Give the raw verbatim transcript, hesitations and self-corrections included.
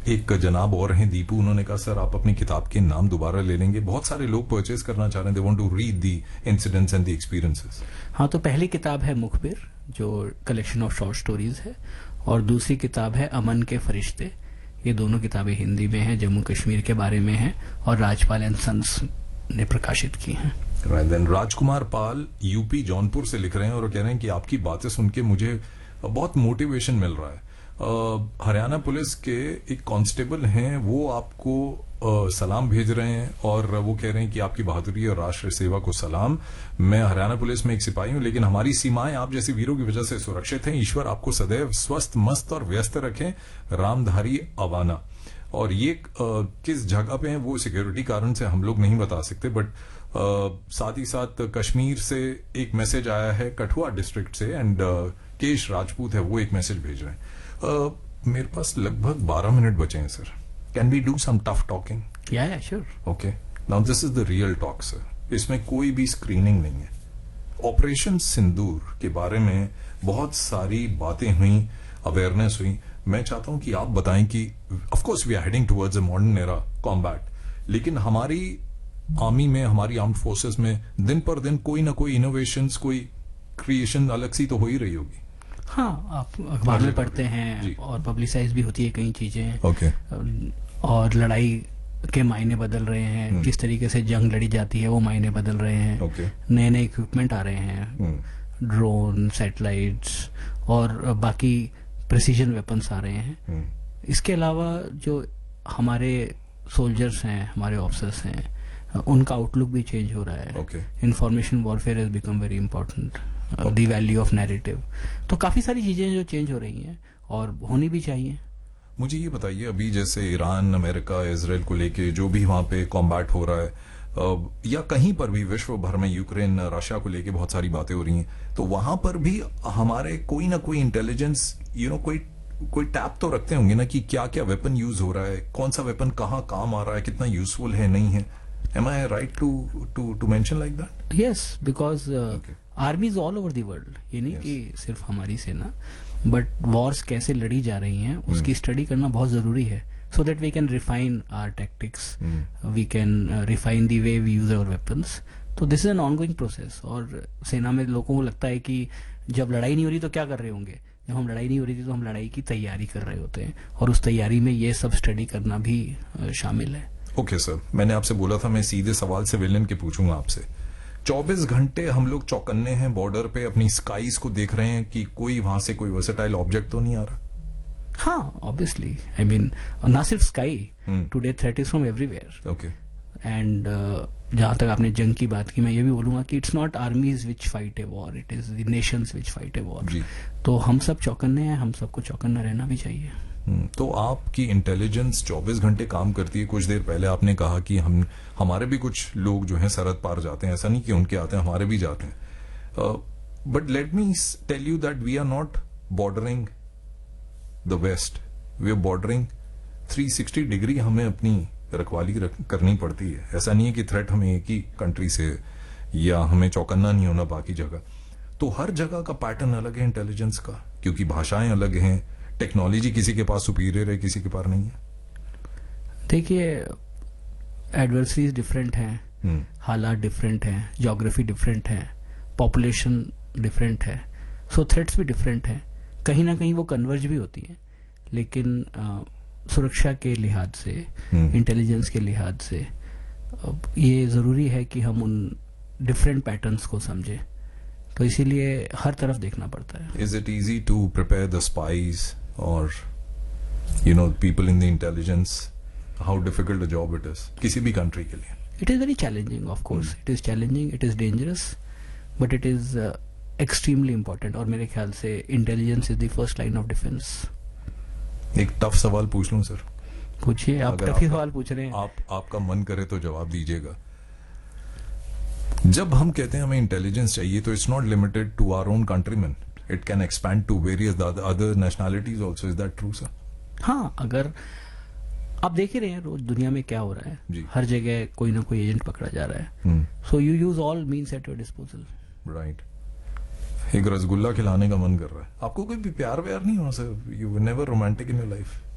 एक जनाब और हैं दीपू, उन्होंने कहा सर आप अपनी किताब के नाम दोबारा ले लेंगे, बहुत सारे लोग परचेज करना चाह रहे हैं, they want to read the incidents and the experiences. हाँ, तो पहली किताब है मुखबिर जो कलेक्शन ऑफ शॉर्ट स्टोरीज है, और दूसरी किताब है अमन के फरिश्ते। ये दोनों किताबें हिंदी में हैं, जम्मू कश्मीर के बारे में हैं और राजपाल एंड सन्स ने प्रकाशित की हैं। राइट देन राजकुमार पाल यूपी जौनपुर से लिख रहे हैं और कह रहे हैं कि आपकी बातें सुन के मुझे बहुत मोटिवेशन मिल रहा है। uh, हरियाणा पुलिस के एक कांस्टेबल हैं, वो आपको uh, सलाम भेज रहे हैं और वो कह रहे हैं कि आपकी बहादुरी और राष्ट्र सेवा को सलाम। मैं हरियाणा पुलिस में एक सिपाही हूं, लेकिन हमारी सीमाएं आप जैसे वीरों की वजह से सुरक्षित हैं। ईश्वर आपको सदैव स्वस्थ, मस्त और व्यस्त रखें। रामधारी अवाना। और ये uh, किस जगह पे है वो सिक्योरिटी कारण से हम लोग नहीं बता सकते, बट uh, साथ ही साथ कश्मीर से एक मैसेज आया है, कठुआ डिस्ट्रिक्ट से, एंड uh, केश राजपूत है, वो एक मैसेज भेज रहे हैं। uh, मेरे पास लगभग बारह मिनट बचे हैं sir. Can we do some tough talking? या या sure. Okay, now this is the real talk sir. इसमें कोई भी स्क्रीनिंग नहीं है। ऑपरेशन सिंदूर के बारे में बहुत सारी बातें हुई, अवेयरनेस हुई। मैं चाहता हूं कि आप बताएं कि of course we are heading towards a modern era combat, लेकिन हमारी आर्मी में, हमारी आर्म्ड फोर्सेस में दिन पर दिन कोई ना कोई इनोवेशंस, कोई क्रिएशन अलग सी तो हो ही रही होगी। हाँ, आप अखबार में पढ़ते हैं और पब्लिसाइज भी होती है कई चीजें। ओके। और लड़ाई के मायने बदल रहे हैं, किस तरीके से जंग लड़ी जाती है वो मायने बदल रहे हैं। ओके। नए नए इक्विपमेंट आ रहे हैं, ड्रोन, सैटेलाइट्स और बाकी प्रिसीजन वेपन्स आ रहे हैं। इसके अलावा जो हमारे सोल्जर्स हैं, हमारे ऑफिसर्स हैं, उनका आउटलुक भी चेंज हो रहा है। okay. Information warfare has become very important, the value of narrative. तो काफी सारी चीजें जो चेंज हो रही हैं और होनी भी चाहिए। मुझे ये बताइए, अभी जैसे ईरान, अमेरिका, इजराइल को लेके जो भी वहां पे कॉम्बैट हो रहा है, या कहीं पर भी विश्व भर में यूक्रेन, रशिया को लेके बहुत सारी बातें हो रही हैं, तो वहां पर भी हमारे कोई ना कोई इंटेलिजेंस, यू नो, कोई कोई टैप तो रखते होंगे ना कि क्या क्या वेपन यूज हो रहा है, कौन सा वेपन कहाँ काम आ रहा है, कितना यूजफुल है, नहीं है। Am I right to to to mention like that? Yes, because uh, okay. armies all over the world. ये नहीं yes. कि सिर्फ हमारी सेना, बट वॉर्स कैसे लड़ी जा रही हैं उसकी hmm. स्टडी करना बहुत जरूरी है, so that we can refine our tactics, hmm. we can uh, refine the way we use our weapons. तो this is an ongoing process. और सेना में लोगों को लगता है कि जब लड़ाई नहीं हो रही तो क्या कर रहे होंगे, जब हम लड़ाई नहीं हो रही थी तो हम लड़ाई की तैयारी कर रहे होते हैं, और उस तैयारी में ये सब स्टडी करना भी uh, शामिल है। ओके सर, मैंने आपसे बोला था मैं सीधे सवाल सिविलियन के पूछूंगा आपसे। चौबीस घंटे हम लोग चौकन्ने हैं बॉर्डर पे, अपनी स्काईज को देख रहे हैं कि कोई वहां से कोई वर्सेटाइल ऑब्जेक्ट तो नहीं आ रहा। हाँ, ऑब्वियसली, आई मीन ना सिर्फ sky, today threat is from everywhere. Okay. And जहां तक आपने जंग की बात की, मैं ये भी बोलूंगा कि it's not आर्मीज which fight a war, it is the Nations which fight a war. तो हम सब चौकन्ने हैं, हम सबको चौकन्ना रहना भी चाहिए। तो आपकी इंटेलिजेंस चौबीस घंटे काम करती है। कुछ देर पहले आपने कहा कि हम हमारे भी कुछ लोग जो हैं सरहद पार जाते हैं, ऐसा नहीं कि उनके आते हैं, हमारे भी जाते हैं। But let me tell you that we are not bordering the waste, we are bordering three sixty degree हमें अपनी रखवाली रख, करनी पड़ती है। ऐसा नहीं है कि थ्रेट हमें एक ही कंट्री से या हमें चौकन्ना नहीं होना बाकी जगह। तो हर जगह का पैटर्न अलग है इंटेलिजेंस का, क्योंकि भाषाएं अलग हैं, टेक्नोलॉजी किसी के पास सुपीरियर है, किसी के पास नहीं है। देखिए, एडवर्सरीज डिफरेंट हैं, हालात डिफरेंट हैं, ज्योग्राफी डिफरेंट है, पॉपुलेशन डिफरेंट है, सो थ्रेट्स भी डिफरेंट हैं। कहीं ना कहीं वो कन्वर्ज भी होती है, लेकिन आ, सुरक्षा के लिहाज से, इंटेलिजेंस के लिहाज से ये जरूरी है कि हम उन डिफरेंट पैटर्न्स को समझें। तो इसीलिए हर तरफ देखना पड़ता है। Is it easy to prepare the spies और you know people in the intelligence? How difficult a job it is किसी भी कंट्री के लिए? It is very challenging, of course it is challenging, it is dangerous, but it is extremely important. और मेरे ख्याल से intelligence is the first line of defence. एक tough सवाल पूछ लूं सर? पूछिए, आप टफ ही सवाल पूछ रहे हैं। आप आपका मन करे तो जवाब दीजिएगा। जब हम कहते हैं हमें इंटेलिजेंस चाहिए, तो it's not limited to our own countryman, it can expand to various other nationalities also. Is that true sir? हाँ, अगर आप देख ही रहे हैं रोज दुनिया में क्या हो रहा है, जी। हर जगह कोई ना कोई एजेंट पकड़ा जा रहा है। So you use all means at your disposal. Right. एक रसगुल्ला खिलाने का मन कर रहा है, आपको कोई भी प्यार व्यार नहीं हुआ sir? You were never romantic in your life?